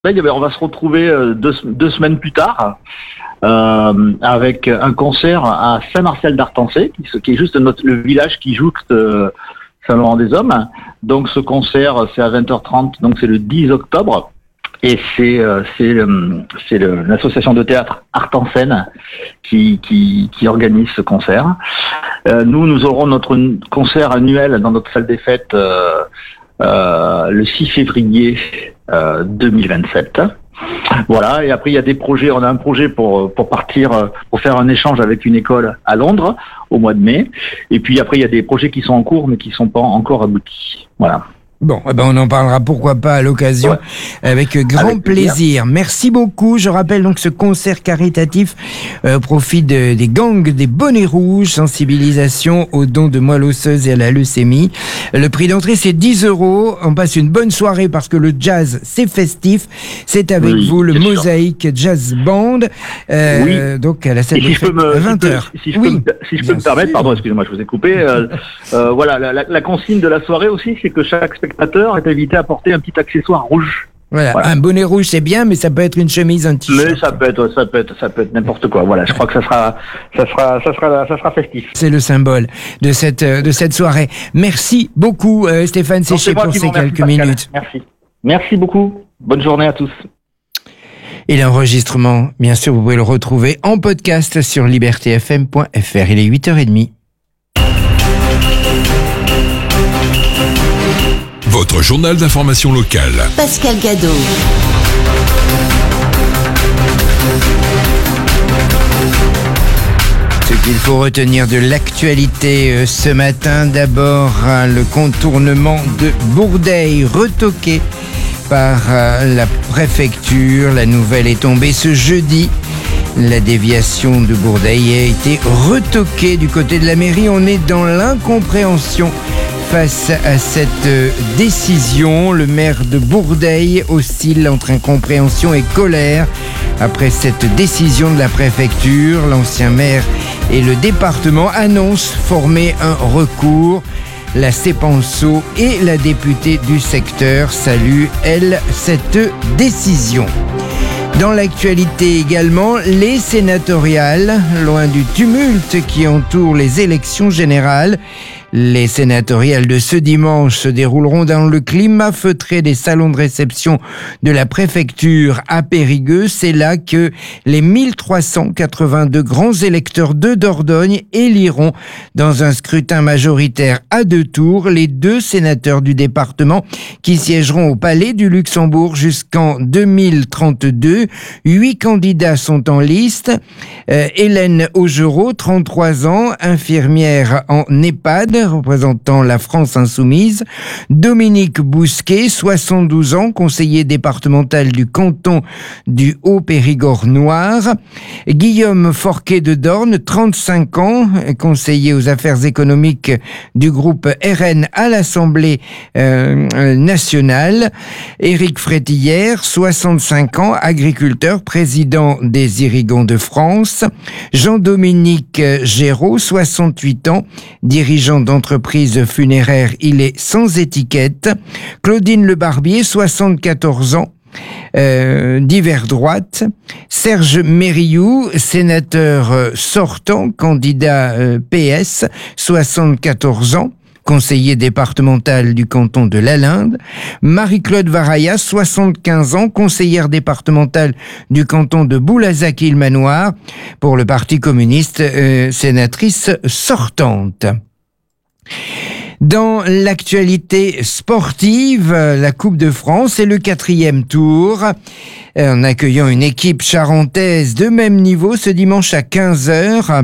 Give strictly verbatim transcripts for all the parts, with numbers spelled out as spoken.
Là, on va se retrouver deux, deux semaines plus tard euh, avec un concert à Saint-Martial-d'Artancé, qui est juste notre, le village qui jouxte euh, Saint-Laurent-des-Hommes. Donc ce concert, c'est à vingt heures trente, donc c'est le dix octobre. Et c'est euh, c'est, euh, c'est le, l'association de théâtre Art en Scène qui, qui, qui organise ce concert. Euh, nous, nous aurons notre concert annuel dans notre salle des fêtes euh, euh, le six février euh, deux mille vingt-sept. Voilà, et après il y a des projets, on a un projet pour pour partir, pour faire un échange avec une école à Londres au mois de mai. Et puis après il y a des projets qui sont en cours mais qui sont pas encore aboutis. Voilà. Bon, eh ben on en parlera pourquoi pas à l'occasion, ouais. avec grand avec plaisir. plaisir. Merci beaucoup. Je rappelle donc ce concert caritatif euh, au profit de, des gangs des bonnets rouges, sensibilisation aux dons de moelle osseuse et à la leucémie. Le prix d'entrée c'est dix euros. On passe une bonne soirée parce que le jazz c'est festif. C'est avec oui, vous le Mosaïque Jazz Band. Euh, oui. Donc à la salle de fête à vingt heures. Si je peux, si je oui. peux, si je peux me permettre, pardon, excusez-moi, je vous ai coupé. Euh, euh, voilà, la, la, la consigne de la soirée aussi, c'est que chaque spectateur est invité à porter un petit accessoire rouge. Voilà. voilà. Un bonnet rouge c'est bien, mais ça peut être une chemise, un t-shirt. Mais ça peut être, ça peut être, ça peut être n'importe quoi. Voilà, je crois que ça sera, ça sera, ça sera, ça sera festif. C'est le symbole de cette, de cette soirée. Merci beaucoup, euh, Stéphane Séché, pour ces quelques Pascal. minutes. Merci. Merci beaucoup. Bonne journée à tous. Et l'enregistrement, bien sûr, vous pouvez le retrouver en podcast sur liberté f m point f r. Il est huit heures trente. Votre journal d'information locale. Pascal Gadot. Ce qu'il faut retenir de l'actualité ce matin, d'abord le contournement de Bourdeil retoqué par la préfecture. La nouvelle est tombée ce jeudi. La déviation de Bourdeil a été retoquée du côté de la mairie. On est dans l'incompréhension face à cette décision. Le maire de Bourdeil oscille entre incompréhension et colère après cette décision de la préfecture. L'ancien maire et le département annoncent former un recours. La CEPANSO et la députée du secteur saluent, elle, cette décision. Dans l'actualité également, les sénatoriales, loin du tumulte qui entoure les élections générales. Les sénatoriales de ce dimanche se dérouleront dans le climat feutré des salons de réception de la préfecture à Périgueux. C'est là que les mille trois cent quatre-vingt-deux grands électeurs de Dordogne éliront dans un scrutin majoritaire à deux tours les deux sénateurs du département qui siégeront au Palais du Luxembourg jusqu'en deux mille trente-deux. Huit candidats sont en liste. Euh, Hélène Augereau, trente-trois ans, infirmière en EHPAD, représentant la France insoumise. Dominique Bousquet, soixante-douze ans, conseiller départemental du canton du Haut-Périgord noir. Guillaume Forquet de Dorne, trente-cinq ans, conseiller aux affaires économiques du groupe R N à l'Assemblée euh, nationale. Éric Frétillère, soixante-cinq ans, agriculteur, président des Irrigons de France. Jean-Dominique Géraud, soixante-huit ans, dirigeant d'entreprise funéraire, il est sans étiquette. Claudine Le Barbier, soixante-quatorze ans, euh, divers droite. Serge Mériou, sénateur sortant, candidat euh, P S, soixante-quatorze ans, conseiller départemental du canton de Lalinde. Marie-Claude Varaya, soixante-quinze ans, conseillère départementale du canton de Boulazac-Île-Manoir, pour le Parti communiste, euh, sénatrice sortante. Dans l'actualité sportive, la Coupe de France est le quatrième tour. En accueillant une équipe charentaise de même niveau ce dimanche à quinze heures,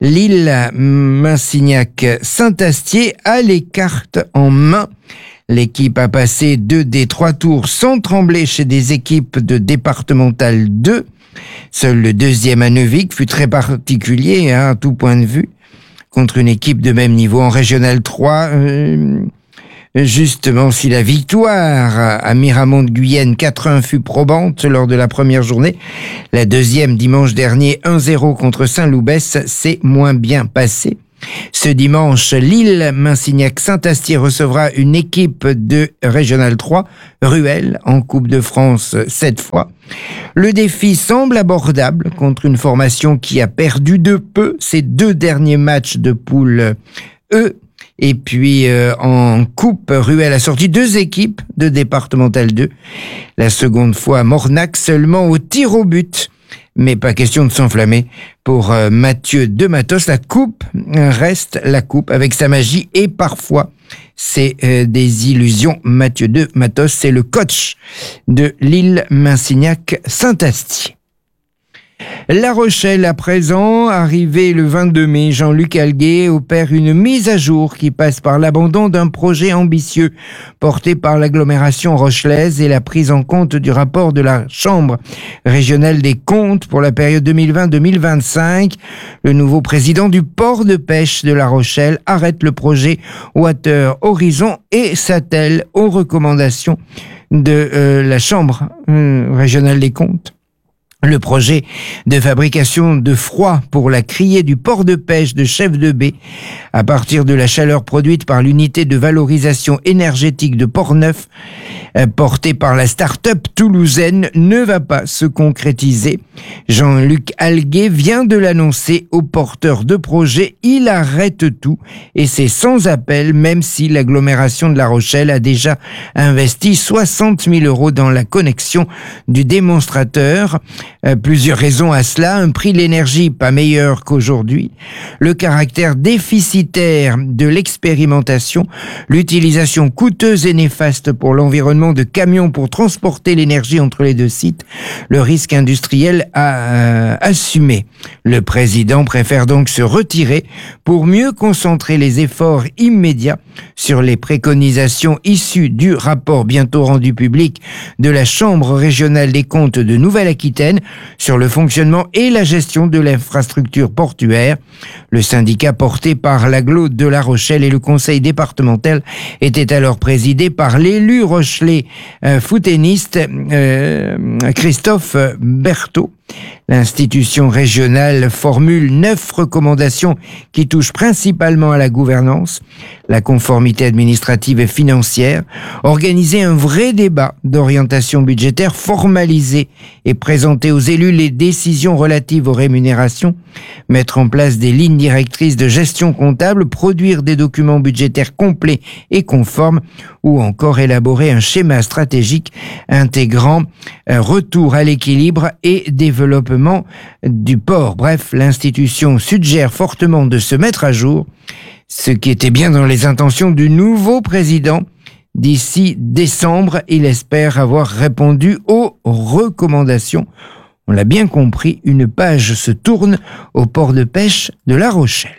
Lille-Massignac-Saint-Astier a les cartes en main. L'équipe a passé deux des trois tours sans trembler chez des équipes de départemental deux. Seul le deuxième à Neuvic fut très particulier, hein, à tout point de vue, contre une équipe de même niveau en Régional trois. Euh, justement, si la victoire à Miramont de Guyenne quatre un fut probante lors de la première journée, la deuxième dimanche dernier un zéro contre Saint-Loubès s'est moins bien passée. Ce dimanche, Lille Minsignac-Saint-Astier recevra une équipe de Régional trois, Ruel, en Coupe de France cette fois. Le défi semble abordable contre une formation qui a perdu de peu ses deux derniers matchs de poule E. Et puis euh, en Coupe, Ruel a sorti deux équipes de Départemental deux. La seconde fois, Mornac seulement au tir au but. Mais pas question de s'enflammer. Pour euh, Mathieu de Matos, la coupe reste la coupe avec sa magie et parfois c'est euh, des illusions. Mathieu de Matos, c'est le coach de Lille Minsignac-Saint-Astier. La Rochelle à présent, arrivé le vingt-deux mai, Jean-Luc Alguet opère une mise à jour qui passe par l'abandon d'un projet ambitieux porté par l'agglomération rochelaise et la prise en compte du rapport de la Chambre régionale des comptes pour la période deux mille vingt deux mille vingt-cinq. Le nouveau président du port de pêche de La Rochelle arrête le projet Water Horizon et s'attelle aux recommandations de euh, la Chambre euh, régionale des comptes. Le projet de fabrication de froid pour la criée du port de pêche de Chef de Baie, à partir de la chaleur produite par l'unité de valorisation énergétique de Port-Neuf, portée par la start-up toulousaine, ne va pas se concrétiser. Jean-Luc Alguet vient de l'annoncer aux porteurs de projet. Il arrête tout et c'est sans appel, même si l'agglomération de La Rochelle a déjà investi soixante mille euros dans la connexion du démonstrateur. Euh, plusieurs raisons à cela. Un prix de l'énergie pas meilleur qu'aujourd'hui, le caractère déficitaire de l'expérimentation, l'utilisation coûteuse et néfaste pour l'environnement de camions pour transporter l'énergie entre les deux sites, le risque industriel à euh, assumer. Le président préfère donc se retirer pour mieux concentrer les efforts immédiats sur les préconisations issues du rapport bientôt rendu public de la Chambre régionale des comptes de Nouvelle-Aquitaine sur le fonctionnement et la gestion de l'infrastructure portuaire. Le syndicat porté par l'agglo de La Rochelle et le conseil départemental était alors présidé par l'élu rochelais euh, fouténiste euh, Christophe Berthaud. L'institution régionale formule neuf recommandations qui touchent principalement à la gouvernance, la conformité administrative et financière, organiser un vrai débat d'orientation budgétaire, formaliser et présenter aux élus les décisions relatives aux rémunérations, mettre en place des lignes directrices de gestion comptable, produire des documents budgétaires complets et conformes, ou encore élaborer un schéma stratégique intégrant un retour à l'équilibre et développement du port. Bref, l'institution suggère fortement de se mettre à jour, ce qui était bien dans les intentions du nouveau président. D'ici décembre, il espère avoir répondu aux recommandations. On l'a bien compris, une page se tourne au port de pêche de La Rochelle.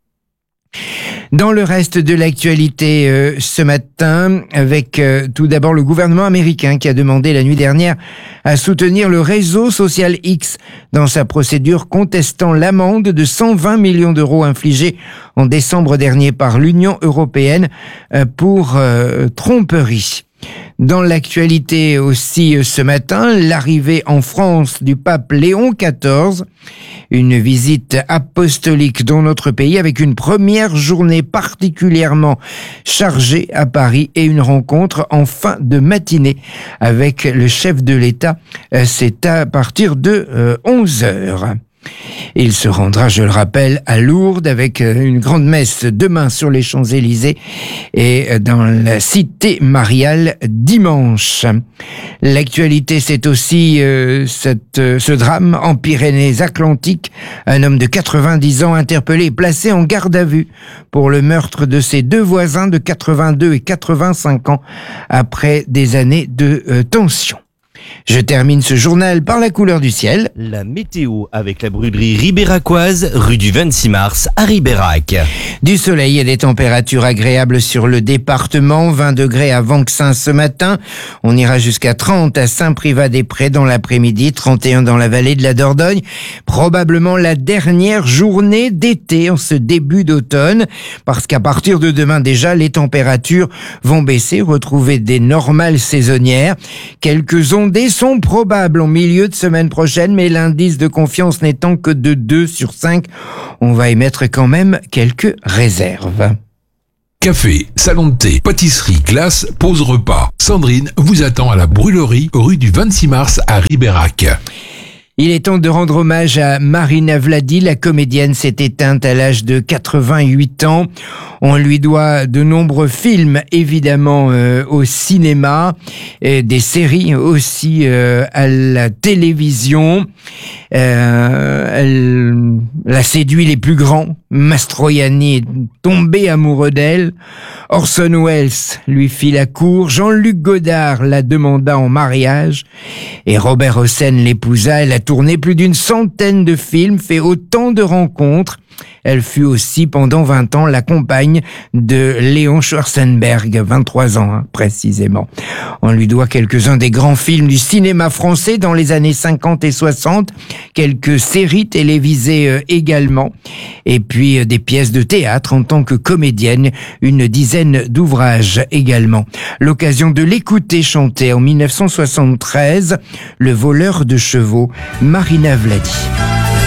Dans le reste de l'actualité euh, ce matin, avec euh, tout d'abord le gouvernement américain qui a demandé la nuit dernière à soutenir le réseau social X dans sa procédure contestant l'amende de cent vingt millions d'euros infligée en décembre dernier par l'Union européenne euh, pour euh, tromperie. Dans l'actualité aussi ce matin, l'arrivée en France du pape Léon quatorze, une visite apostolique dans notre pays avec une première journée particulièrement chargée à Paris et une rencontre en fin de matinée avec le chef de l'État. C'est à partir de onze heures. Il se rendra, je le rappelle, à Lourdes avec une grande messe demain sur les Champs-Élysées et dans la cité mariale dimanche. L'actualité, c'est aussi euh, cette, euh, ce drame en Pyrénées-Atlantiques. Un homme de quatre-vingt-dix ans interpellé et placé en garde à vue pour le meurtre de ses deux voisins de quatre-vingt-deux et quatre-vingt-cinq ans après des années de euh, tension. Je termine ce journal par la couleur du ciel. La météo avec la brûlerie ribéracoise, rue du vingt-six mars à Ribérac. Du soleil et des températures agréables sur le département. vingt degrés à Vanxin ce matin. On ira jusqu'à trente à Saint-Privat-des-Prés dans l'après-midi, trente et un dans la vallée de la Dordogne. Probablement la dernière journée d'été en ce début d'automne, parce qu'à partir de demain déjà, les températures vont baisser, retrouver des normales saisonnières. Quelques ondées sont probables en milieu de semaine prochaine, mais l'indice de confiance n'étant que de deux sur cinq, on va émettre quand même quelques réserves. Café, salon de thé, pâtisserie, glace, pause repas. Sandrine vous attend à la brûlerie rue du vingt-six mars à Ribérac. Il est temps de rendre hommage à Marina Vladi. La comédienne s'est éteinte à l'âge de quatre-vingt-huit ans. On lui doit de nombreux films, évidemment, euh, au cinéma, et des séries aussi euh, à la télévision. Euh, elle, elle a séduit les plus grands. Mastroianni est tombé amoureux d'elle. Orson Welles lui fit la cour. Jean-Luc Godard la demanda en mariage. Et Robert Hossein l'épousa. Elle a tourné plus d'une centaine de films, fait autant de rencontres. Elle fut aussi pendant vingt ans la compagne de Léon Schwarzenberg, vingt-trois ans hein, précisément. On lui doit quelques-uns des grands films du cinéma français dans les années cinquante et soixante, quelques séries télévisées euh, également, et puis euh, des pièces de théâtre en tant que comédienne, une dizaine d'ouvrages également. L'occasion de l'écouter chanter en mille neuf cent soixante-treize, Le voleur de chevaux, Marina Vladi.